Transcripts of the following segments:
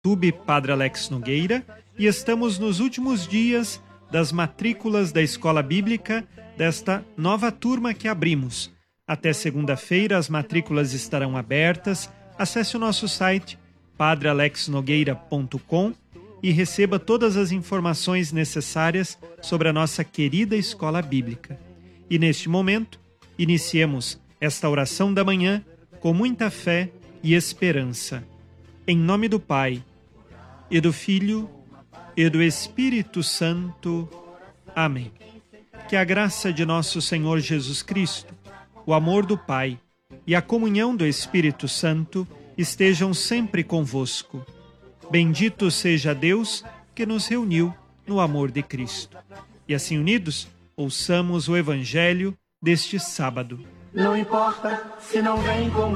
YouTube Padre Alex Nogueira e estamos nos últimos dias das matrículas da Escola Bíblica desta nova turma que abrimos. Até segunda-feira as matrículas estarão abertas. Acesse o nosso site padrealexnogueira.com e receba todas as informações necessárias sobre a nossa querida Escola Bíblica. E neste momento, iniciemos esta oração da manhã com muita fé e esperança. Em nome do Pai, e do Filho, e do Espírito Santo. Amém. Que a graça de nosso Senhor Jesus Cristo, o amor do Pai e a comunhão do Espírito Santo estejam sempre convosco. Bendito seja Deus que nos reuniu no amor de Cristo. E assim unidos, ouçamos o Evangelho deste sábado. Não importa se não vem como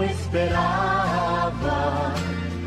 esperava,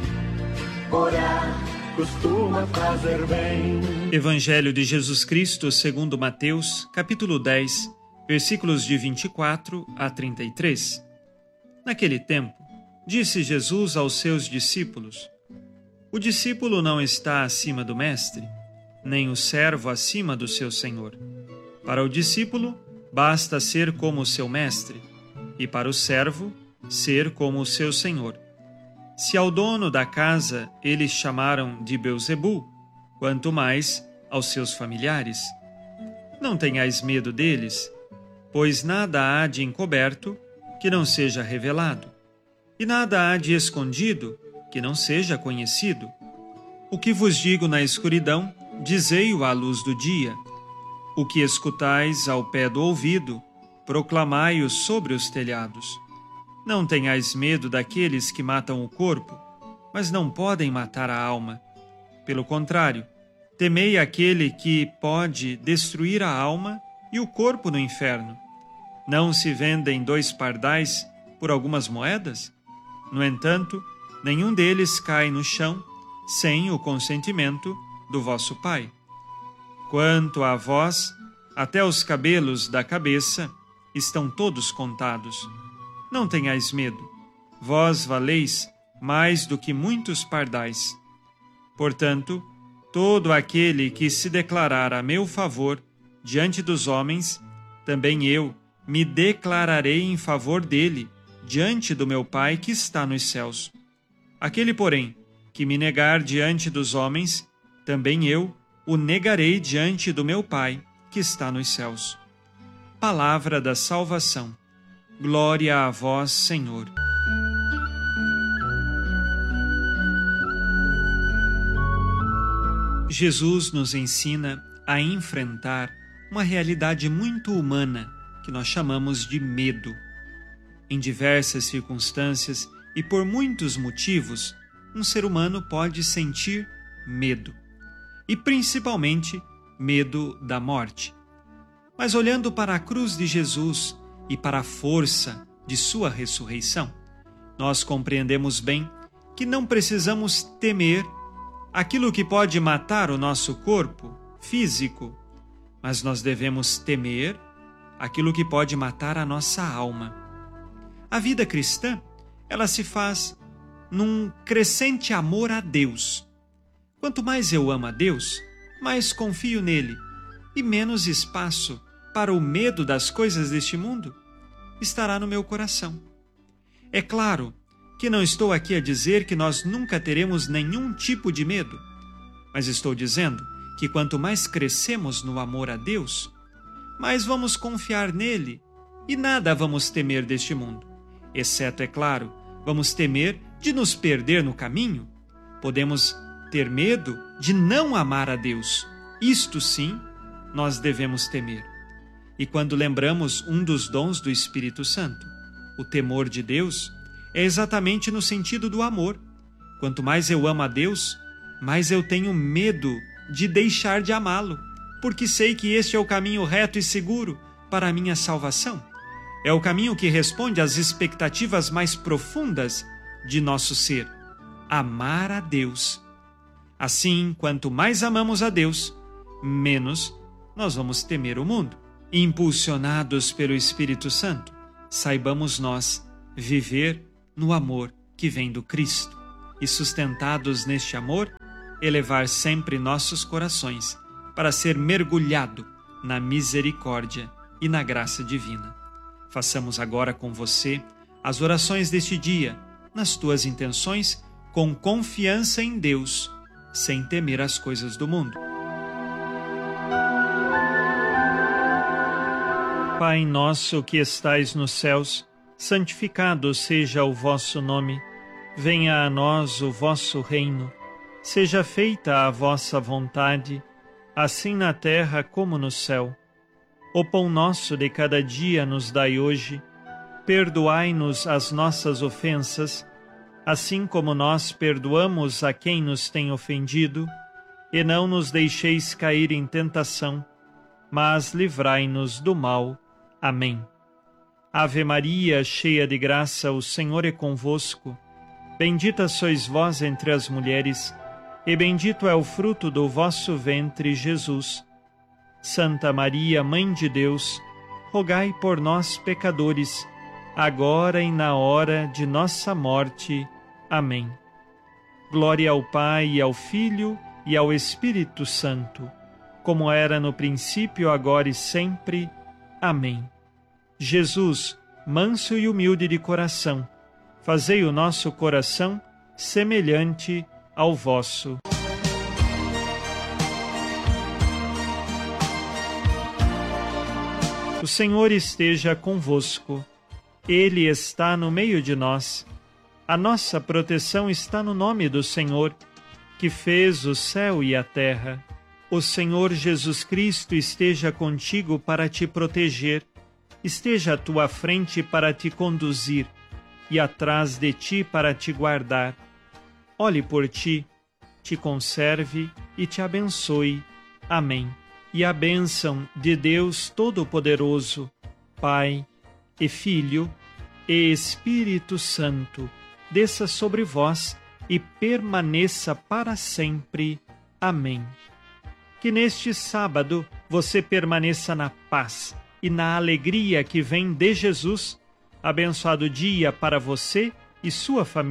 orar costuma fazer bem. Evangelho de Jesus Cristo segundo Mateus, capítulo 10, versículos de 24 a 33. Naquele tempo, disse Jesus aos seus discípulos: o discípulo não está acima do mestre, nem o servo acima do seu senhor. Para o discípulo, basta ser como o seu mestre, e para o servo, ser como o seu senhor. Se ao dono da casa eles chamaram de Beelzebu, quanto mais aos seus familiares. Não tenhais medo deles, pois nada há de encoberto que não seja revelado, e nada há de escondido que não seja conhecido. O que vos digo na escuridão, dizei-o à luz do dia. O que escutais ao pé do ouvido, proclamai-o sobre os telhados. Não tenhais medo daqueles que matam o corpo, mas não podem matar a alma. Pelo contrário, temei aquele que pode destruir a alma e o corpo no inferno. Não se vendem 2 pardais por algumas moedas? No entanto, nenhum deles cai no chão sem o consentimento do vosso Pai. Quanto a vós, até os cabelos da cabeça estão todos contados. Não tenhais medo, vós valeis mais do que muitos pardais. Portanto, todo aquele que se declarar a meu favor diante dos homens, também eu me declararei em favor dele diante do meu Pai que está nos céus. Aquele, porém, que me negar diante dos homens, também eu o negarei diante do meu Pai que está nos céus. Palavra da salvação. Glória a vós, Senhor. Jesus nos ensina a enfrentar uma realidade muito humana que nós chamamos de medo. Em diversas circunstâncias e por muitos motivos, um ser humano pode sentir medo. E principalmente, medo da morte. Mas olhando para a cruz de Jesus e para a força de sua ressurreição, nós compreendemos bem que não precisamos temer aquilo que pode matar o nosso corpo físico, mas nós devemos temer aquilo que pode matar a nossa alma. A vida cristã, ela se faz num crescente amor a Deus. Quanto mais eu amo a Deus, mais confio nele e menos espaço para o medo das coisas deste mundo estará no meu coração. É claro que não estou aqui a dizer que nós nunca teremos nenhum tipo de medo, mas estou dizendo que quanto mais crescemos no amor a Deus, mais vamos confiar nele e nada vamos temer deste mundo. Exceto, é claro, vamos temer de nos perder no caminho. Podemos ter medo de não amar a Deus. Isto sim, nós devemos temer. E quando lembramos um dos dons do Espírito Santo, o temor de Deus, é exatamente no sentido do amor. Quanto mais eu amo a Deus, mais eu tenho medo de deixar de amá-lo, porque sei que este é o caminho reto e seguro para a minha salvação. É o caminho que responde às expectativas mais profundas de nosso ser: amar a Deus. Assim, quanto mais amamos a Deus, menos nós vamos temer o mundo. Impulsionados pelo Espírito Santo, saibamos nós viver no amor que vem do Cristo. e sustentados neste amor, elevar sempre nossos corações para ser mergulhado na misericórdia e na graça divina. Façamos agora com você as orações deste dia, nas tuas intenções, com confiança em Deus, sem temer as coisas do mundo. Pai nosso que estais nos céus, santificado seja o vosso nome. Venha a nós o vosso reino. Seja feita a vossa vontade, assim na terra como no céu. O pão nosso de cada dia nos dai hoje. Perdoai-nos as nossas ofensas, assim como nós perdoamos a quem nos tem ofendido. E não nos deixeis cair em tentação, mas livrai-nos do mal. Amém. Ave Maria, cheia de graça, o Senhor é convosco. Bendita sois vós entre as mulheres, e bendito é o fruto do vosso ventre, Jesus. Santa Maria, Mãe de Deus, rogai por nós, pecadores, agora e na hora de nossa morte. Amém. Glória ao Pai, e ao Filho, e ao Espírito Santo, como era no princípio, agora e sempre. Amém. Jesus, manso e humilde de coração, fazei o nosso coração semelhante ao vosso. O Senhor esteja convosco. Ele está no meio de nós. A nossa proteção está no nome do Senhor, que fez o céu e a terra. O Senhor Jesus Cristo esteja contigo para te proteger, esteja à tua frente para te conduzir e atrás de ti para te guardar. Olhe por ti, te conserve e te abençoe. Amém. E a bênção de Deus Todo-Poderoso, Pai e Filho e Espírito Santo, desça sobre vós e permaneça para sempre. Amém. Que neste sábado você permaneça na paz e na alegria que vem de Jesus. Abençoado dia para você e sua família.